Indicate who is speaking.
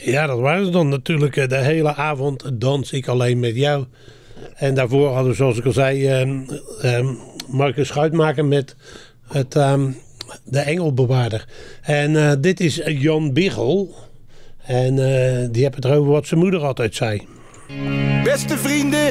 Speaker 1: Ja, dat waren ze dan natuurlijk. De hele avond dans ik alleen met jou. En daarvoor hadden we, zoals ik al zei, Marcus Schuitmaker met de Engelbewaarder. En dit is Jan Biggel. En die heeft het erover wat zijn moeder altijd zei.
Speaker 2: Beste vrienden.